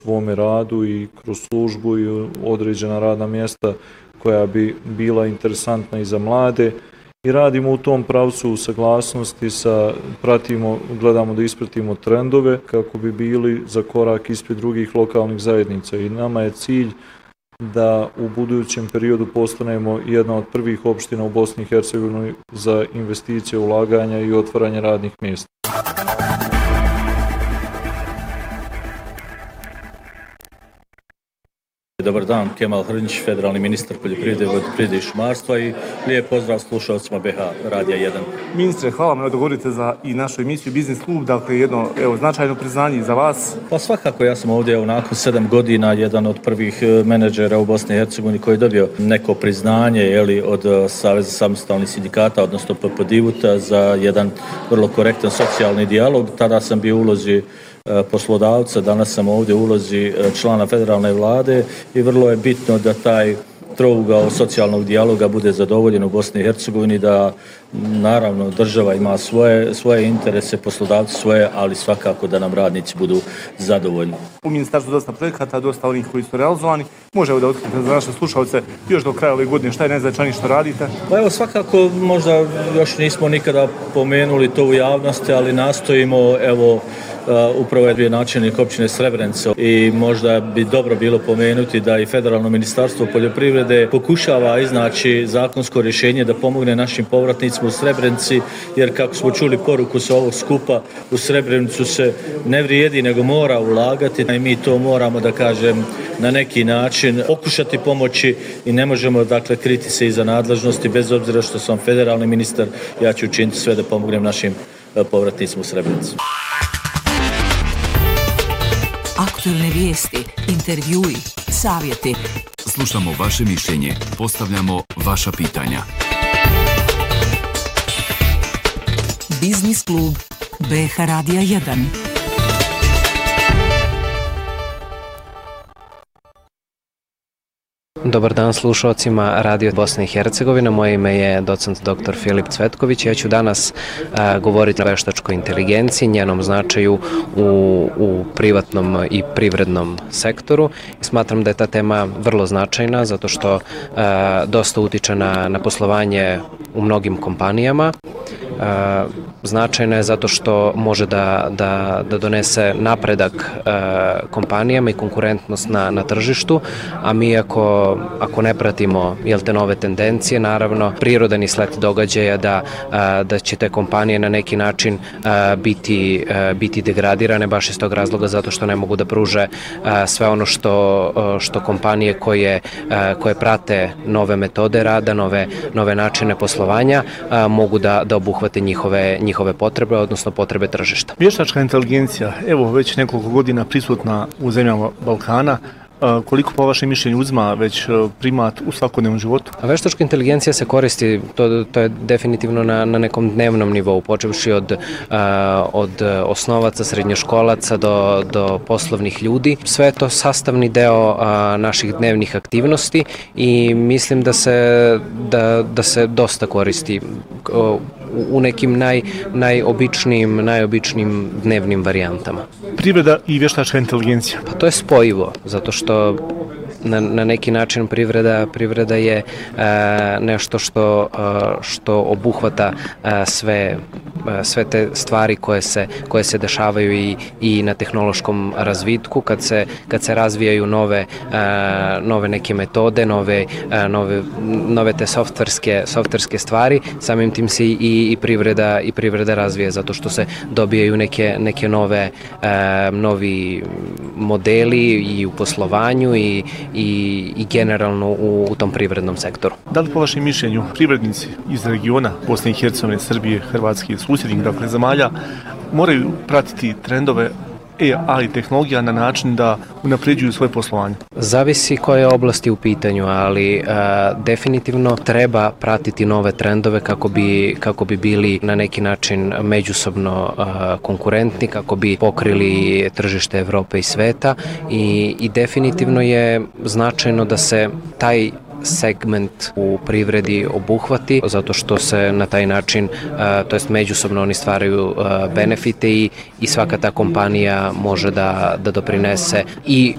svome radu i kroz službu i određena radna mjesta koja bi bila interesantna i za mlade. I radimo u tom pravcu u saglasnosti pratimo, gledamo da ispratimo trendove kako bi bili za korak ispred drugih lokalnih zajednica. I nama je cilj da u budućem periodu postanemo jedna od prvih opština u Bosni i Hercegovini za investicije, ulaganja i otvaranje radnih mjesta. Dobar dan, Kemal Hrnić, federalni ministar poljoprivrede, vodoprivrede i šumarstva i lijep pozdrav slušalcima BH Radija 1. Ministre, hvala vam da govorite za i našu emisiju Biznis klub, dakle jedno značajno priznanje za vas. Pa svakako, ja sam ovdje nakon 7 godina jedan od prvih menadžera u Bosni i Hercegovini koji je dobio neko priznanje od Saveza samostalnih sindikata, odnosno PPDIVUT-a za jedan vrlo korektan socijalni dijalog. Tada sam bio u ulozi poslodavca, danas sam ovdje u ulozi člana federalne vlade i vrlo je bitno da taj trougao socijalnog dijaloga bude zadovoljen u Bosni i Hercegovini, da naravno država ima svoje interese, poslodavci svoje, ali svakako da nam radnici budu zadovoljni. U ministarstvu dosta projekata, dosta onih koji su realizovani. Može da otkrite za naše slušalce još do kraja ove godine šta je najznačajnije što radite? Pa evo svakako možda još nismo nikada pomenuli to u javnosti, ali nastojimo upravo je bio načelnik općine Srebrenice i možda bi dobro bilo pomenuti da i Federalno ministarstvo poljoprivrede pokušava iznaći zakonsko rješenje da pomogne našim povratnicima u Srebrenici, jer kako smo čuli poruku sa ovog skupa, u Srebrenicu se ne vrijedi nego mora ulagati i mi to moramo, da kažem, na neki način pokušati pomoći i ne možemo kriti se iza nadležnosti, bez obzira što sam federalni ministar, ja ću učiniti sve da pomognem našim povratnicima u Srebrenicu. Aktualne vijesti, intervjui, savjeti. Slušamo vaše mišljenje, postavljamo vaša pitanja. Biznis klub BH Radija 1. Dobar dan slušalcima Radio Bosne i Hercegovine. Moje ime je docent dr. Filip Cvetković. Ja ću danas govoriti o veštačkoj inteligenciji, njenom značaju u privatnom i privrednom sektoru. I smatram da je ta tema vrlo značajna zato što dosta utiče na poslovanje u mnogim kompanijama. Značajna je zato što može da donese napredak kompanijama i konkurentnost na tržištu, a mi ako ne pratimo te nove tendencije, naravno prirodan i sled događaja da će te kompanije na neki način biti degradirane baš iz tog razloga zato što ne mogu da pruže sve ono što kompanije koje prate nove metode rada, nove načine poslovanja mogu da obuhvate njihove potrebe, odnosno potrebe tržišta. Vještačka inteligencija, evo već nekoliko godina prisutna u zemljama Balkana. Koliko po vašem mišljenju uzma već primat u svakodnevnom životu? Veštačka inteligencija se koristi, to je definitivno na nekom dnevnom nivou, počevši od osnovaca, srednjoškolaca do poslovnih ljudi. Sve je to sastavni deo naših dnevnih aktivnosti i mislim da se dosta koristi u nekim najobičnijim dnevnim varijantama. Privreda i vještačka inteligencija? Pa to je spojivo, zato što na neki način privreda je nešto što obuhvata sve te stvari koje se dešavaju i na tehnološkom razvitku, kad se razvijaju nove neke metode, nove te softverske stvari, samim tim se i privreda razvija zato što se dobijaju neke novi modeli i u poslovanju i generalno u tom privrednom sektoru. Da li po vašem mišljenju privrednici iz regiona Bosne i Hercegovine, Srbije, Hrvatske, susjednih zemalja moraju pratiti trendove AI tehnologija na način da unapređuju svoje poslovanje? Zavisi koje oblasti u pitanju, ali definitivno treba pratiti nove trendove kako bi bili na neki način međusobno konkurentni, kako bi pokrili tržište Evrope i sveta i definitivno je značajno da se taj segment u privredi obuhvati, zato što se na taj način, to jest međusobno oni stvaraju benefite i svaka ta kompanija može da doprinese i